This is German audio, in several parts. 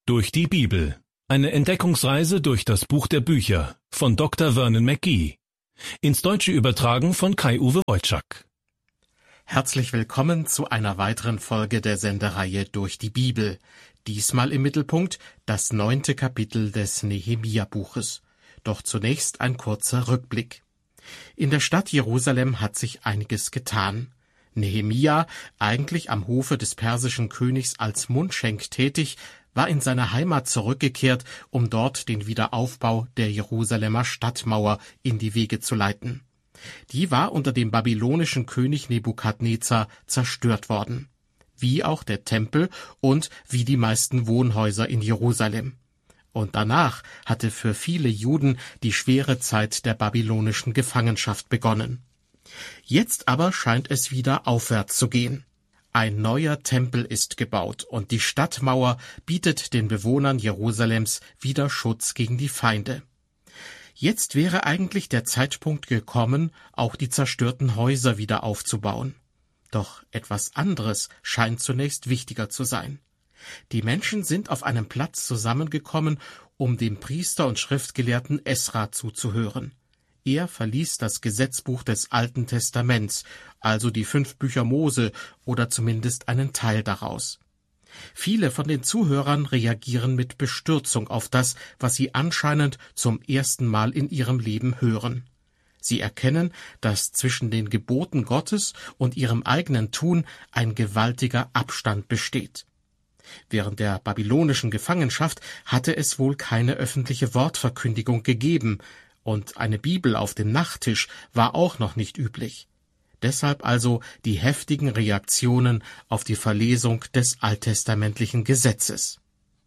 Durch die Bibel. Eine Entdeckungsreise durch das Buch der Bücher von Dr. Vernon McGee. Ins Deutsche übertragen von Kai-Uwe Wojczak. Herzlich willkommen zu einer weiteren Folge der Sendereihe Durch die Bibel. Diesmal im Mittelpunkt das 9. Kapitel des Nehemia-Buches. Doch zunächst ein kurzer Rückblick. In der Stadt Jerusalem hat sich einiges getan. Nehemia, eigentlich am Hofe des persischen Königs als Mundschenk tätig, war in seine Heimat zurückgekehrt, um dort den Wiederaufbau der Jerusalemer Stadtmauer in die Wege zu leiten. Die war unter dem babylonischen König Nebukadnezar zerstört worden, wie auch der Tempel und wie die meisten Wohnhäuser in Jerusalem. Und danach hatte für viele Juden die schwere Zeit der babylonischen Gefangenschaft begonnen. Jetzt aber scheint es wieder aufwärts zu gehen. Ein neuer Tempel ist gebaut und die Stadtmauer bietet den Bewohnern Jerusalems wieder Schutz gegen die Feinde. Jetzt wäre eigentlich der Zeitpunkt gekommen, auch die zerstörten Häuser wieder aufzubauen. Doch etwas anderes scheint zunächst wichtiger zu sein. Die Menschen sind auf einem Platz zusammengekommen, um dem Priester und Schriftgelehrten Esra zuzuhören. Er verließ das Gesetzbuch des Alten Testaments, also die 5 Bücher Mose oder zumindest einen Teil daraus. Viele von den Zuhörern reagieren mit Bestürzung auf das, was sie anscheinend zum ersten Mal in ihrem Leben hören. Sie erkennen, dass zwischen den Geboten Gottes und ihrem eigenen Tun ein gewaltiger Abstand besteht. Während der babylonischen Gefangenschaft hatte es wohl keine öffentliche Wortverkündigung gegeben, und eine Bibel auf dem Nachttisch war auch noch nicht üblich. Deshalb also die heftigen Reaktionen auf die Verlesung des alttestamentlichen Gesetzes.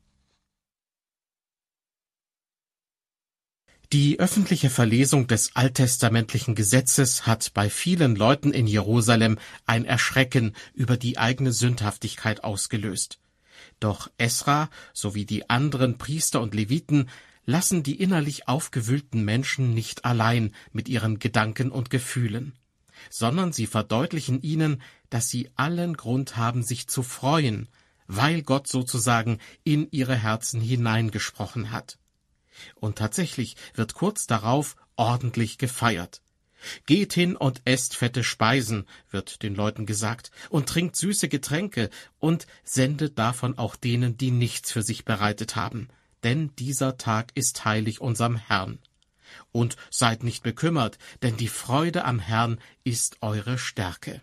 Die öffentliche Verlesung des alttestamentlichen Gesetzes hat bei vielen Leuten in Jerusalem ein Erschrecken über die eigene Sündhaftigkeit ausgelöst. Doch Esra sowie die anderen Priester und Leviten lassen die innerlich aufgewühlten Menschen nicht allein mit ihren Gedanken und Gefühlen, sondern sie verdeutlichen ihnen, dass sie allen Grund haben, sich zu freuen, weil Gott sozusagen in ihre Herzen hineingesprochen hat. Und tatsächlich wird kurz darauf ordentlich gefeiert. Geht hin und esst fette Speisen, wird den Leuten gesagt, und trinkt süße Getränke und sendet davon auch denen, die nichts für sich bereitet haben. Denn dieser Tag ist heilig unserem Herrn. Und seid nicht bekümmert, denn die Freude am Herrn ist eure Stärke.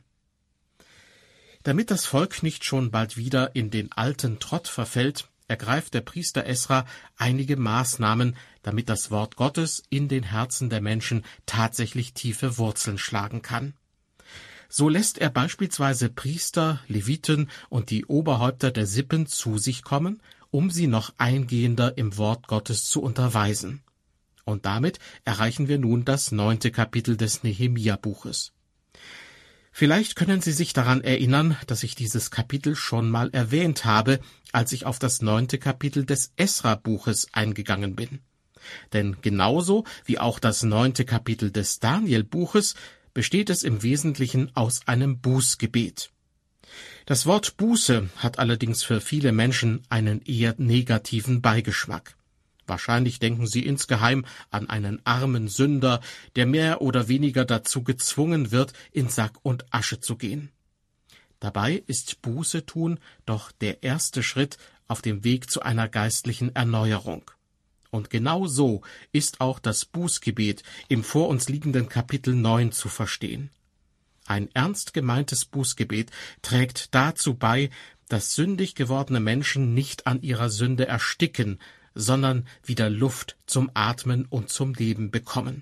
Damit das Volk nicht schon bald wieder in den alten Trott verfällt, ergreift der Priester Esra einige Maßnahmen, damit das Wort Gottes in den Herzen der Menschen tatsächlich tiefe Wurzeln schlagen kann. So lässt er beispielsweise Priester, Leviten und die Oberhäupter der Sippen zu sich kommen, um sie noch eingehender im Wort Gottes zu unterweisen. Und damit erreichen wir nun das 9. Kapitel des Nehemia-Buches. Vielleicht können Sie sich daran erinnern, dass ich dieses Kapitel schon mal erwähnt habe, als ich auf das 9. Kapitel des Esra-Buches eingegangen bin. Denn genauso wie auch das 9. Kapitel des Daniel-Buches besteht es im Wesentlichen aus einem Bußgebet. Das Wort Buße hat allerdings für viele Menschen einen eher negativen Beigeschmack. Wahrscheinlich denken sie insgeheim an einen armen Sünder, der mehr oder weniger dazu gezwungen wird, in Sack und Asche zu gehen. Dabei ist Buße tun doch der erste Schritt auf dem Weg zu einer geistlichen Erneuerung. Und genau so ist auch das Bußgebet im vor uns liegenden Kapitel 9 zu verstehen. Ein ernst gemeintes Bußgebet trägt dazu bei, dass sündig gewordene Menschen nicht an ihrer Sünde ersticken, sondern wieder Luft zum Atmen und zum Leben bekommen.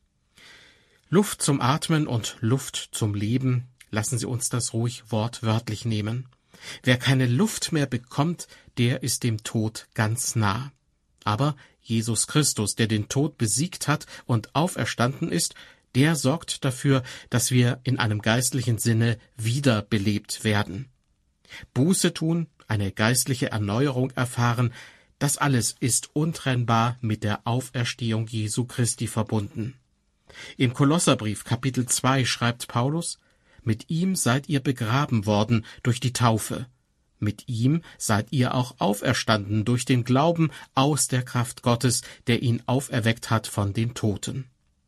Luft zum Atmen und Luft zum Leben, lassen Sie uns das ruhig wortwörtlich nehmen. Wer keine Luft mehr bekommt, der ist dem Tod ganz nah. Aber Jesus Christus, der den Tod besiegt hat und auferstanden ist, der sorgt dafür, dass wir in einem geistlichen Sinne wiederbelebt werden. Buße tun, eine geistliche Erneuerung erfahren, das alles ist untrennbar mit der Auferstehung Jesu Christi verbunden. Im Kolosserbrief Kapitel 2 schreibt Paulus: Mit ihm seid ihr begraben worden durch die Taufe. Mit ihm seid ihr auch auferstanden durch den Glauben aus der Kraft Gottes, der ihn auferweckt hat von den Toten.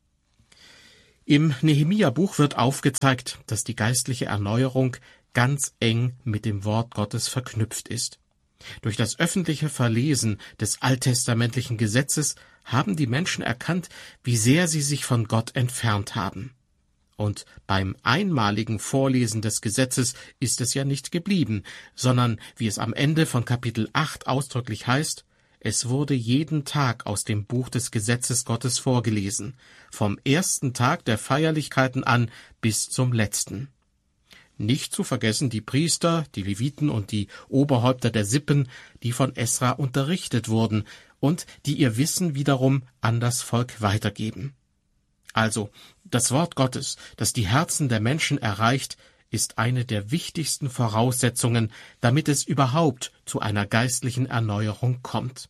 Im Nehemia-Buch wird aufgezeigt, dass die geistliche Erneuerung ganz eng mit dem Wort Gottes verknüpft ist. Durch das öffentliche Verlesen des alttestamentlichen Gesetzes haben die Menschen erkannt, wie sehr sie sich von Gott entfernt haben. Und beim einmaligen Vorlesen des Gesetzes ist es ja nicht geblieben, sondern, wie es am Ende von Kapitel 8 ausdrücklich heißt, es wurde jeden Tag aus dem Buch des Gesetzes Gottes vorgelesen, vom ersten Tag der Feierlichkeiten an bis zum letzten. Nicht zu vergessen die Priester, die Leviten und die Oberhäupter der Sippen, die von Esra unterrichtet wurden und die ihr Wissen wiederum an das Volk weitergeben. Also, das Wort Gottes, das die Herzen der Menschen erreicht, ist eine der wichtigsten Voraussetzungen, damit es überhaupt zu einer geistlichen Erneuerung kommt.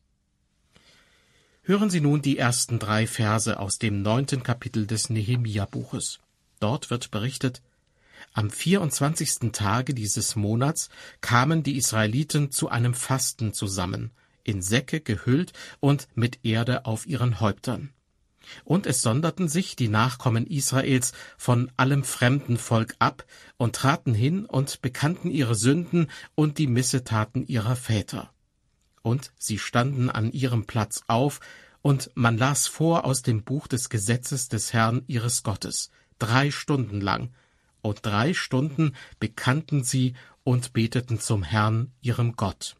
Hören Sie nun die ersten 3 Verse aus dem 9. Kapitel des Nehemia-Buches. Dort wird berichtet: Am 24. Tage dieses Monats kamen die Israeliten zu einem Fasten zusammen, in Säcke gehüllt und mit Erde auf ihren Häuptern. Und es sonderten sich die Nachkommen Israels von allem fremden Volk ab und traten hin und bekannten ihre Sünden und die Missetaten ihrer Väter. Und sie standen an ihrem Platz auf, und man las vor aus dem Buch des Gesetzes des Herrn ihres Gottes, 3 Stunden lang, und 3 Stunden bekannten sie und beteten zum Herrn, ihrem Gott.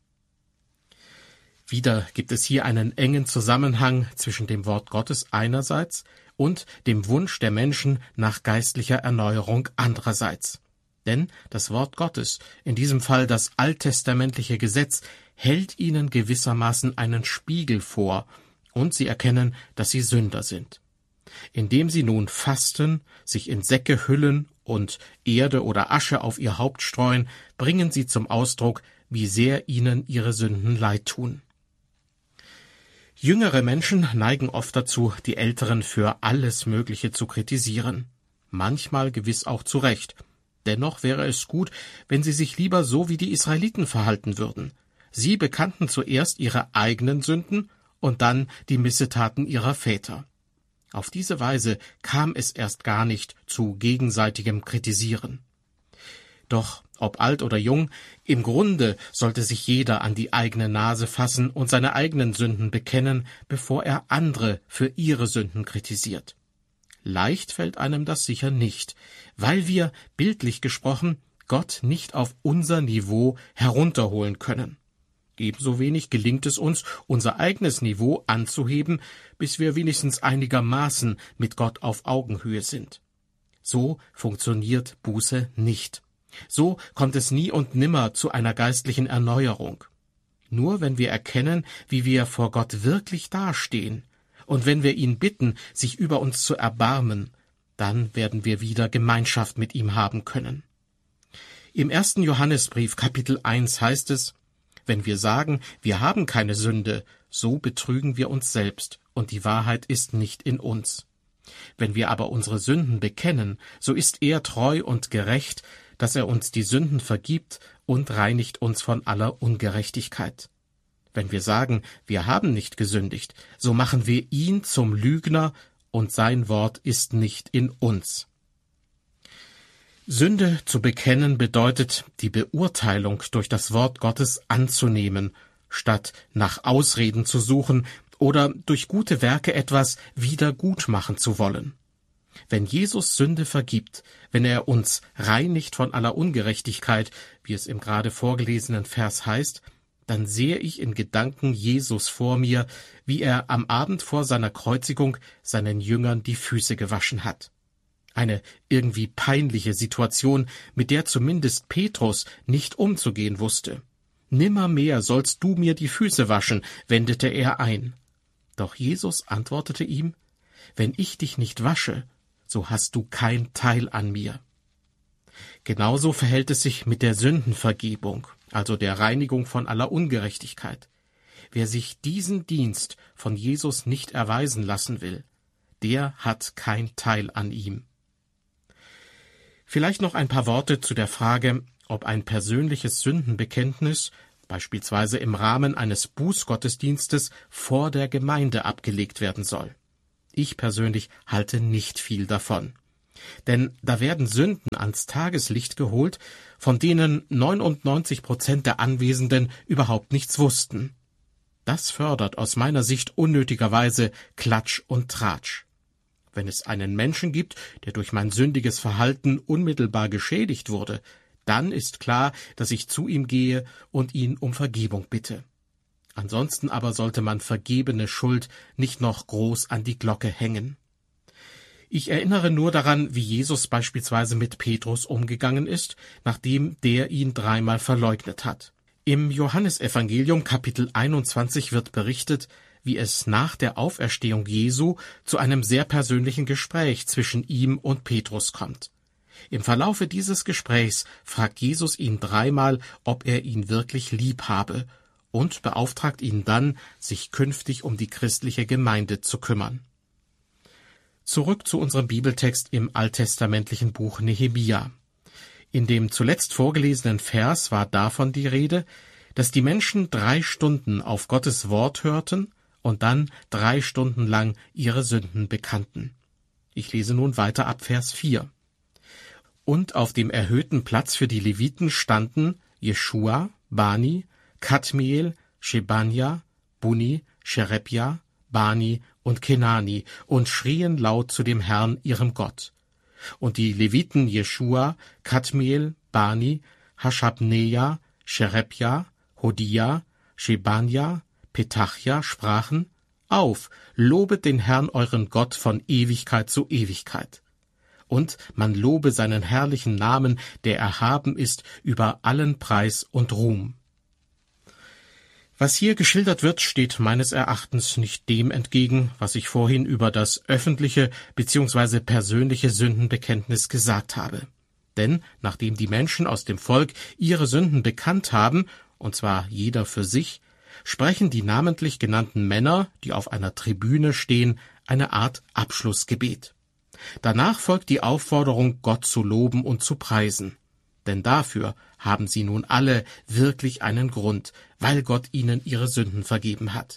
Wieder gibt es hier einen engen Zusammenhang zwischen dem Wort Gottes einerseits und dem Wunsch der Menschen nach geistlicher Erneuerung andererseits. Denn das Wort Gottes, in diesem Fall das alttestamentliche Gesetz, hält ihnen gewissermaßen einen Spiegel vor, und sie erkennen, dass sie Sünder sind. Indem sie nun fasten, sich in Säcke hüllen und Erde oder Asche auf ihr Haupt streuen, bringen sie zum Ausdruck, wie sehr ihnen ihre Sünden leid tun. Jüngere Menschen neigen oft dazu, die Älteren für alles Mögliche zu kritisieren. Manchmal gewiss auch zu Recht. Dennoch wäre es gut, wenn sie sich lieber so wie die Israeliten verhalten würden. Sie bekannten zuerst ihre eigenen Sünden und dann die Missetaten ihrer Väter. Auf diese Weise kam es erst gar nicht zu gegenseitigem Kritisieren. Doch, ob alt oder jung, im Grunde sollte sich jeder an die eigene Nase fassen und seine eigenen Sünden bekennen, bevor er andere für ihre Sünden kritisiert. Leicht fällt einem das sicher nicht, weil wir, bildlich gesprochen, Gott nicht auf unser Niveau herunterholen können. Ebenso wenig gelingt es uns, unser eigenes Niveau anzuheben, bis wir wenigstens einigermaßen mit Gott auf Augenhöhe sind. So funktioniert Buße nicht. So kommt es nie und nimmer zu einer geistlichen Erneuerung. Nur wenn wir erkennen, wie wir vor Gott wirklich dastehen, und wenn wir ihn bitten, sich über uns zu erbarmen, dann werden wir wieder Gemeinschaft mit ihm haben können. Im 1. Johannesbrief Kapitel 1 heißt es: Wenn wir sagen, wir haben keine Sünde, so betrügen wir uns selbst, und die Wahrheit ist nicht in uns. Wenn wir aber unsere Sünden bekennen, so ist er treu und gerecht, dass er uns die Sünden vergibt und reinigt uns von aller Ungerechtigkeit. Wenn wir sagen, wir haben nicht gesündigt, so machen wir ihn zum Lügner, und sein Wort ist nicht in uns. Sünde zu bekennen bedeutet, die Beurteilung durch das Wort Gottes anzunehmen, statt nach Ausreden zu suchen oder durch gute Werke etwas wieder gut machen zu wollen. Wenn Jesus Sünde vergibt, wenn er uns reinigt von aller Ungerechtigkeit, wie es im gerade vorgelesenen Vers heißt, dann sehe ich in Gedanken Jesus vor mir, wie er am Abend vor seiner Kreuzigung seinen Jüngern die Füße gewaschen hat. Eine irgendwie peinliche Situation, mit der zumindest Petrus nicht umzugehen wusste. »Nimmermehr sollst du mir die Füße waschen«, wendete er ein. Doch Jesus antwortete ihm: »Wenn ich dich nicht wasche, so hast du kein Teil an mir.« Genauso verhält es sich mit der Sündenvergebung, also der Reinigung von aller Ungerechtigkeit. Wer sich diesen Dienst von Jesus nicht erweisen lassen will, der hat kein Teil an ihm. Vielleicht noch ein paar Worte zu der Frage, ob ein persönliches Sündenbekenntnis, beispielsweise im Rahmen eines Bußgottesdienstes, vor der Gemeinde abgelegt werden soll. Ich persönlich halte nicht viel davon. Denn da werden Sünden ans Tageslicht geholt, von denen 99% der Anwesenden überhaupt nichts wussten. Das fördert aus meiner Sicht unnötigerweise Klatsch und Tratsch. Wenn es einen Menschen gibt, der durch mein sündiges Verhalten unmittelbar geschädigt wurde, dann ist klar, dass ich zu ihm gehe und ihn um Vergebung bitte. Ansonsten aber sollte man vergebene Schuld nicht noch groß an die Glocke hängen. Ich erinnere nur daran, wie Jesus beispielsweise mit Petrus umgegangen ist, nachdem der ihn 3-mal verleugnet hat. Im Johannesevangelium Kapitel 21 wird berichtet, wie es nach der Auferstehung Jesu zu einem sehr persönlichen Gespräch zwischen ihm und Petrus kommt. Im Verlaufe dieses Gesprächs fragt Jesus ihn 3-mal, ob er ihn wirklich lieb habe, und beauftragt ihn dann, sich künftig um die christliche Gemeinde zu kümmern. Zurück zu unserem Bibeltext im alttestamentlichen Buch Nehemia. In dem zuletzt vorgelesenen Vers war davon die Rede, dass die Menschen 3 Stunden auf Gottes Wort hörten und dann 3 Stunden lang ihre Sünden bekannten. Ich lese nun weiter ab Vers 4. Und auf dem erhöhten Platz für die Leviten standen Jeschua, Bani, Kadmiel, Shebanja, Buni, Sherebja, Bani und Kenani und schrien laut zu dem Herrn, ihrem Gott. Und die Leviten Jeschua, Kadmiel, Bani, Haschabneja, Sherebja, Hodia, Shebanja, Petachja sprachen: Auf, lobet den Herrn euren Gott von Ewigkeit zu Ewigkeit. Und man lobe seinen herrlichen Namen, der erhaben ist über allen Preis und Ruhm. Was hier geschildert wird, steht meines Erachtens nicht dem entgegen, was ich vorhin über das öffentliche bzw. persönliche Sündenbekenntnis gesagt habe. Denn nachdem die Menschen aus dem Volk ihre Sünden bekannt haben, und zwar jeder für sich, sprechen die namentlich genannten Männer, die auf einer Tribüne stehen, eine Art Abschlussgebet. Danach folgt die Aufforderung, Gott zu loben und zu preisen. Denn dafür haben sie nun alle wirklich einen Grund, weil Gott ihnen ihre Sünden vergeben hat.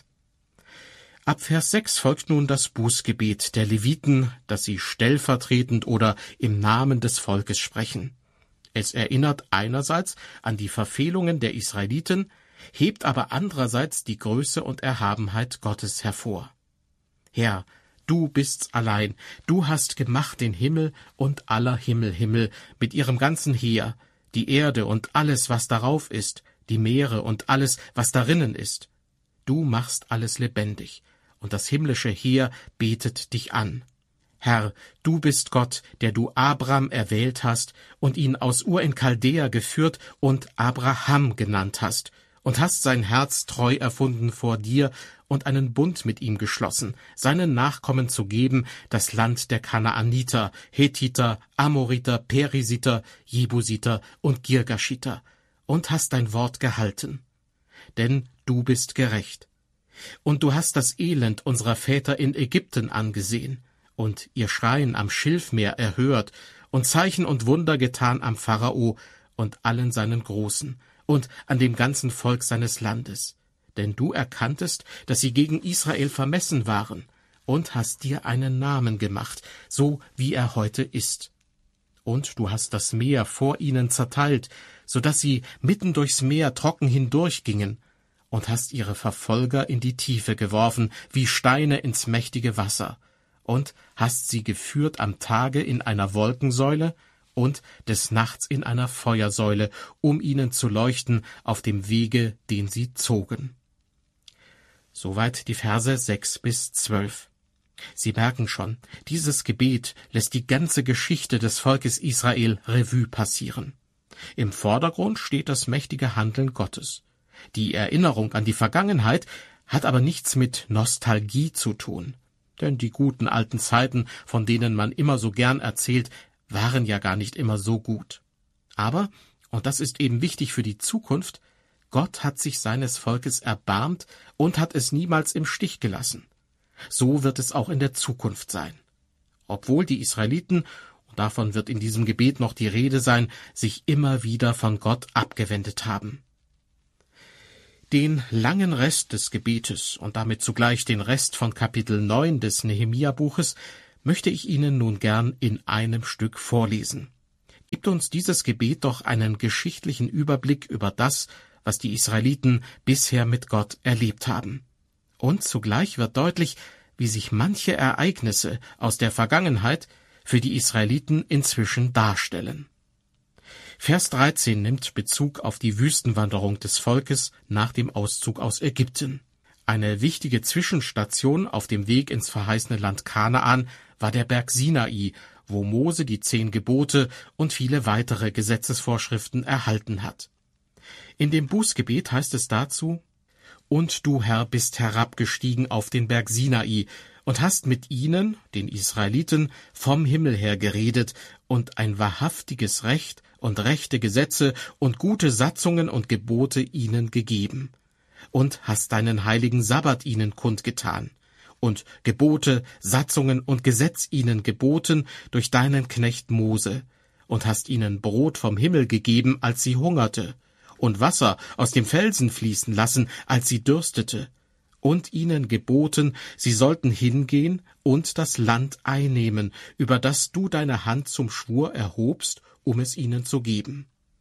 Ab Vers 6 folgt nun das Bußgebet der Leviten, das sie stellvertretend oder im Namen des Volkes sprechen. Es erinnert einerseits an die Verfehlungen der Israeliten, hebt aber andererseits die Größe und Erhabenheit Gottes hervor. Herr, du bist's allein, du hast gemacht den Himmel und aller Himmel mit ihrem ganzen Heer, die Erde und alles, was darauf ist, die Meere und alles, was darinnen ist. Du machst alles lebendig, und das himmlische Heer betet dich an. Herr, du bist Gott, der du Abram erwählt hast und ihn aus Ur in Chaldea geführt und Abraham genannt hast, und hast sein Herz treu erfunden vor dir und einen Bund mit ihm geschlossen, seinen Nachkommen zu geben, das Land der Kanaaniter, Hethiter, Amoriter, Perisiter, Jebusiter und Girgashiter, und hast dein Wort gehalten. Denn du bist gerecht. Und du hast das Elend unserer Väter in Ägypten angesehen, und ihr Schreien am Schilfmeer erhört, und Zeichen und Wunder getan am Pharao und allen seinen Großen, und an dem ganzen Volk seines Landes. Denn du erkanntest, dass sie gegen Israel vermessen waren, und hast dir einen Namen gemacht, so wie er heute ist. Und du hast das Meer vor ihnen zerteilt, so dass sie mitten durchs Meer trocken hindurchgingen, und hast ihre Verfolger in die Tiefe geworfen, wie Steine ins mächtige Wasser, und hast sie geführt am Tage in einer Wolkensäule und des Nachts in einer Feuersäule, um ihnen zu leuchten auf dem Wege, den sie zogen. Soweit die Verse 6-12. Sie merken schon, dieses Gebet lässt die ganze Geschichte des Volkes Israel Revue passieren. Im Vordergrund steht das mächtige Handeln Gottes. Die Erinnerung an die Vergangenheit hat aber nichts mit Nostalgie zu tun. Denn die guten alten Zeiten, von denen man immer so gern erzählt, waren ja gar nicht immer so gut. Aber, und das ist eben wichtig für die Zukunft, Gott hat sich seines Volkes erbarmt und hat es niemals im Stich gelassen. So wird es auch in der Zukunft sein. Obwohl die Israeliten, und davon wird in diesem Gebet noch die Rede sein, sich immer wieder von Gott abgewendet haben. Den langen Rest des Gebetes und damit zugleich den Rest von Kapitel 9 des Nehemia-Buches möchte ich Ihnen nun gern in einem Stück vorlesen. Gibt uns dieses Gebet doch einen geschichtlichen Überblick über das, was die Israeliten bisher mit Gott erlebt haben. Und zugleich wird deutlich, wie sich manche Ereignisse aus der Vergangenheit für die Israeliten inzwischen darstellen. Vers 13 nimmt Bezug auf die Wüstenwanderung des Volkes nach dem Auszug aus Ägypten. Eine wichtige Zwischenstation auf dem Weg ins verheißene Land Kanaan war der Berg Sinai, wo Mose die 10 Gebote und viele weitere Gesetzesvorschriften erhalten hat. In dem Bußgebet heißt es dazu: Und du, Herr, bist herabgestiegen auf den Berg Sinai und hast mit ihnen, den Israeliten, vom Himmel her geredet und ein wahrhaftiges Recht und rechte Gesetze und gute Satzungen und Gebote ihnen gegeben. Und hast deinen heiligen Sabbat ihnen kundgetan und Gebote, Satzungen und Gesetz ihnen geboten durch deinen Knecht Mose und hast ihnen Brot vom Himmel gegeben, als sie hungerte, und Wasser aus dem Felsen fließen lassen, als sie dürstete, und ihnen geboten, sie sollten hingehen und das Land einnehmen, über das du deine Hand zum Schwur erhobst, um es ihnen zu geben.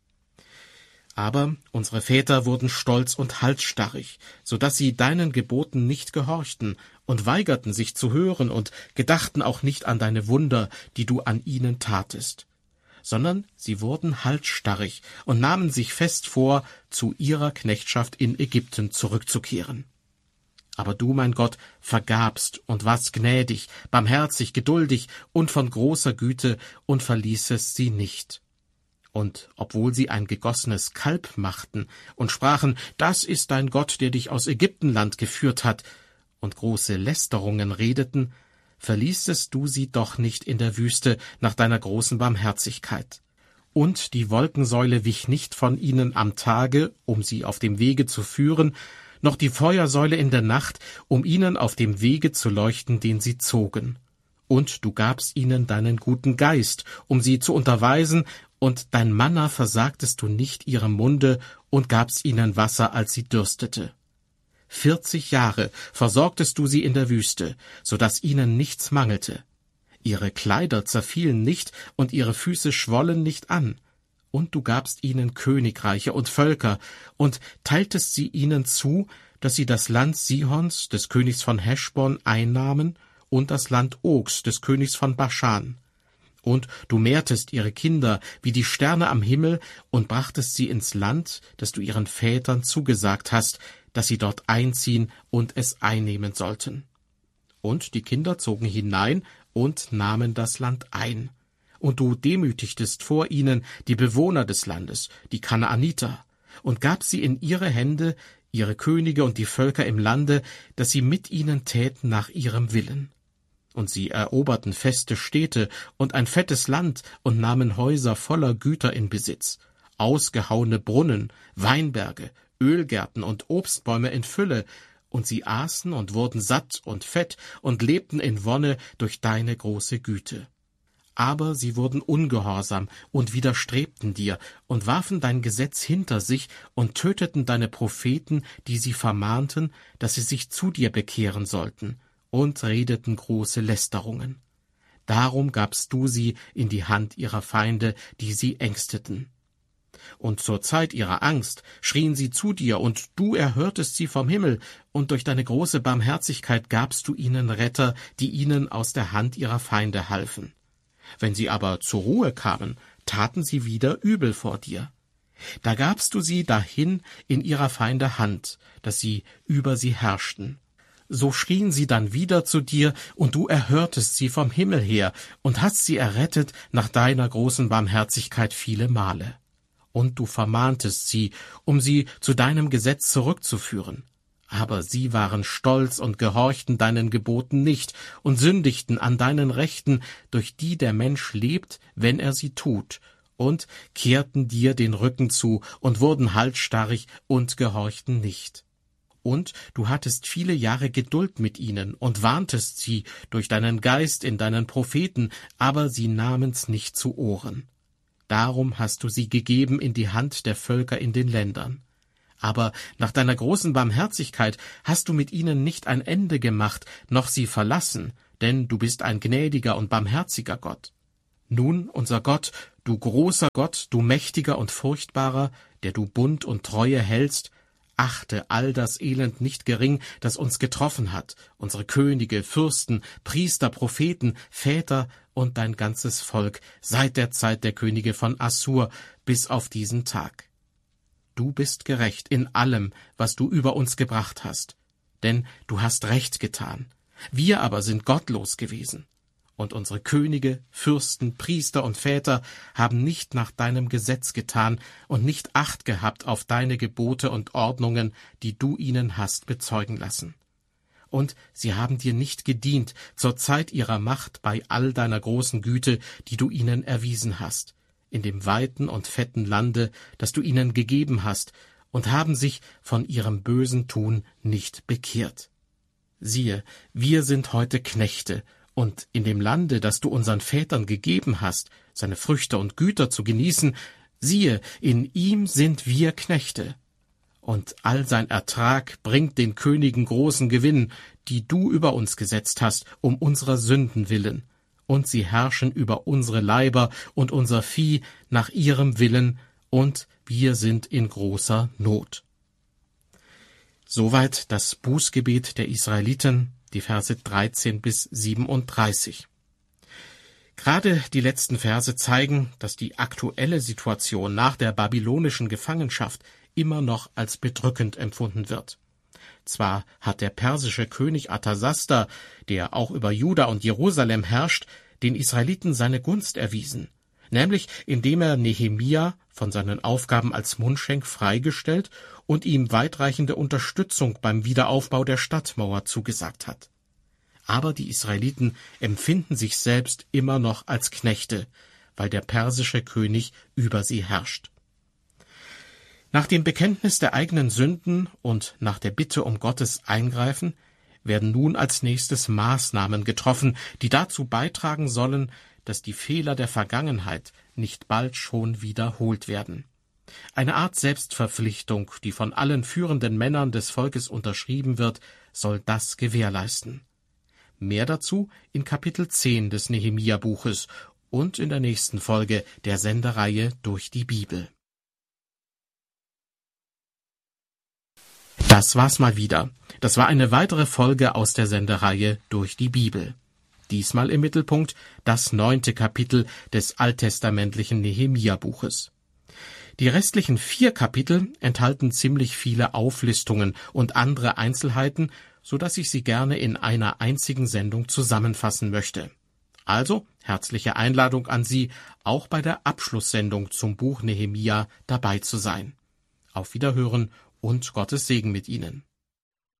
Aber unsere Väter wurden stolz und halsstarrig, so dass sie deinen Geboten nicht gehorchten und weigerten sich zu hören und gedachten auch nicht an deine Wunder, die du an ihnen tatest, sondern sie wurden halsstarrig und nahmen sich fest vor, zu ihrer Knechtschaft in Ägypten zurückzukehren. Aber du, mein Gott, vergabst und warst gnädig, barmherzig, geduldig und von großer Güte und verließest sie nicht. Und obwohl sie ein gegossenes Kalb machten und sprachen, das ist dein Gott, der dich aus Ägyptenland geführt hat, und große Lästerungen redeten, verließest du sie doch nicht in der Wüste nach deiner großen Barmherzigkeit. Und die Wolkensäule wich nicht von ihnen am Tage, um sie auf dem Wege zu führen, noch die Feuersäule in der Nacht, um ihnen auf dem Wege zu leuchten, den sie zogen. Und du gabst ihnen deinen guten Geist, um sie zu unterweisen, und dein Manna versagtest du nicht ihrem Munde und gabst ihnen Wasser, als sie dürstete. 40 Jahre versorgtest du sie in der Wüste, so dass ihnen nichts mangelte. Ihre Kleider zerfielen nicht und ihre Füße schwollen nicht an. Und du gabst ihnen Königreiche und Völker und teiltest sie ihnen zu, dass sie das Land Sihons, des Königs von Heschbon, einnahmen und das Land Ogs, des Königs von Baschan. Und du mehrtest ihre Kinder wie die Sterne am Himmel und brachtest sie ins Land, das du ihren Vätern zugesagt hast, dass sie dort einziehen und es einnehmen sollten. Und die Kinder zogen hinein und nahmen das Land ein. Und du demütigtest vor ihnen die Bewohner des Landes, die Kanaaniter, und gabst sie in ihre Hände, ihre Könige und die Völker im Lande, dass sie mit ihnen täten nach ihrem Willen. Und sie eroberten feste Städte und ein fettes Land und nahmen Häuser voller Güter in Besitz, ausgehauene Brunnen, Weinberge, Ölgärten und Obstbäume in Fülle, und sie aßen und wurden satt und fett und lebten in Wonne durch deine große Güte. Aber sie wurden ungehorsam und widerstrebten dir und warfen dein Gesetz hinter sich und töteten deine Propheten, die sie vermahnten, dass sie sich zu dir bekehren sollten, und redeten große Lästerungen. Darum gabst du sie in die Hand ihrer Feinde, die sie ängsteten. Und zur Zeit ihrer Angst schrien sie zu dir, und du erhörtest sie vom Himmel, und durch deine große Barmherzigkeit gabst du ihnen Retter, die ihnen aus der Hand ihrer Feinde halfen. Wenn sie aber zur Ruhe kamen, taten sie wieder übel vor dir. Da gabst du sie dahin in ihrer Feinde Hand, dass sie über sie herrschten. So schrien sie dann wieder zu dir, und du erhörtest sie vom Himmel her und hast sie errettet nach deiner großen Barmherzigkeit viele Male. Und du vermahntest sie, um sie zu deinem Gesetz zurückzuführen. Aber sie waren stolz und gehorchten deinen Geboten nicht und sündigten an deinen Rechten, durch die der Mensch lebt, wenn er sie tut, und kehrten dir den Rücken zu und wurden halsstarrig und gehorchten nicht. Und du hattest viele Jahre Geduld mit ihnen und warntest sie durch deinen Geist in deinen Propheten, aber sie nahmen's nicht zu Ohren. Darum hast du sie gegeben in die Hand der Völker in den Ländern. Aber nach deiner großen Barmherzigkeit hast du mit ihnen nicht ein Ende gemacht, noch sie verlassen, denn du bist ein gnädiger und barmherziger Gott. Nun, unser Gott, du großer Gott, du mächtiger und furchtbarer, der du Bund und Treue hältst, achte all das Elend nicht gering, das uns getroffen hat, unsere Könige, Fürsten, Priester, Propheten, Väter und dein ganzes Volk, seit der Zeit der Könige von Assur bis auf diesen Tag. Du bist gerecht in allem, was du über uns gebracht hast, denn du hast Recht getan. Wir aber sind gottlos gewesen. Und unsere Könige, Fürsten, Priester und Väter haben nicht nach deinem Gesetz getan und nicht Acht gehabt auf deine Gebote und Ordnungen, die du ihnen hast bezeugen lassen. Und sie haben dir nicht gedient zur Zeit ihrer Macht bei all deiner großen Güte, die du ihnen erwiesen hast, in dem weiten und fetten Lande, das du ihnen gegeben hast, und haben sich von ihrem bösen Tun nicht bekehrt. Siehe, wir sind heute Knechte, und in dem Lande, das du unseren Vätern gegeben hast, seine Früchte und Güter zu genießen, siehe, in ihm sind wir Knechte. Und all sein Ertrag bringt den Königen großen Gewinn, die du über uns gesetzt hast, um unserer Sünden willen. Und sie herrschen über unsere Leiber und unser Vieh nach ihrem Willen, und wir sind in großer Not. Soweit das Bußgebet der Israeliten, die Verse 13 bis 37. Gerade die letzten Verse zeigen, dass die aktuelle Situation nach der babylonischen Gefangenschaft immer noch als bedrückend empfunden wird. Zwar hat der persische König Artasasta, der auch über Juda und Jerusalem herrscht, den Israeliten seine Gunst erwiesen, nämlich indem er Nehemia von seinen Aufgaben als Mundschenk freigestellt und ihm weitreichende Unterstützung beim Wiederaufbau der Stadtmauer zugesagt hat. Aber die Israeliten empfinden sich selbst immer noch als Knechte, weil der persische König über sie herrscht. Nach dem Bekenntnis der eigenen Sünden und nach der Bitte um Gottes Eingreifen werden nun als nächstes Maßnahmen getroffen, die dazu beitragen sollen, dass die Fehler der Vergangenheit nicht bald schon wiederholt werden. Eine Art Selbstverpflichtung, die von allen führenden Männern des Volkes unterschrieben wird, soll das gewährleisten. Mehr dazu in Kapitel 10 des Nehemia-Buches und in der nächsten Folge der Sendereihe Durch die Bibel. Das war's mal wieder. Das war eine weitere Folge aus der Sendereihe Durch die Bibel. Diesmal im Mittelpunkt das 9. Kapitel des alttestamentlichen Nehemia-Buches. Die restlichen 4 Kapitel enthalten ziemlich viele Auflistungen und andere Einzelheiten, so dass ich sie gerne in einer einzigen Sendung zusammenfassen möchte. Also herzliche Einladung an Sie, auch bei der Abschlusssendung zum Buch Nehemia dabei zu sein. Auf Wiederhören und Gottes Segen mit Ihnen.